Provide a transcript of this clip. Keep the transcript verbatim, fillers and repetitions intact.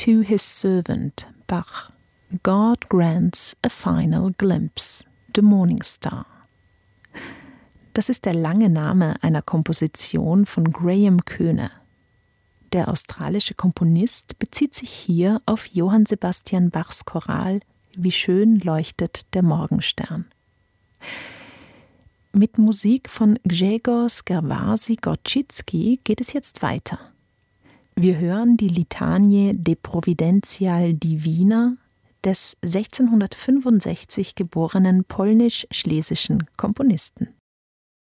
to his servant, Bach, God grants a final glimpse, the morning star. Das ist der lange Name einer Komposition von Graham Köhne. Der australische Komponist bezieht sich hier auf Johann Sebastian Bachs Choral »Wie schön leuchtet der Morgenstern«. Mit Musik von Grzegorz Scerwasi-Gorczycki geht es jetzt weiter. Wir hören die Litanie De Providential Divina des sechzehnhundertfünfundsechzig geborenen polnisch-schlesischen Komponisten.